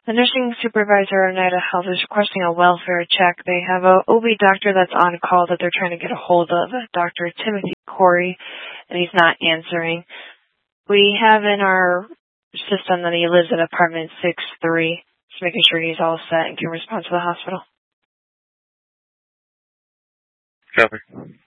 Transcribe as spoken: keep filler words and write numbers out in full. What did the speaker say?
The nursing supervisor at Oneida Health is requesting a welfare check. They have a O B doctor that's on call that they're trying to get a hold of, Doctor Timothy Corey, and he's not answering. We have in our system that he lives at apartment six three. Just making sure he's all set and can respond to the hospital. Copy.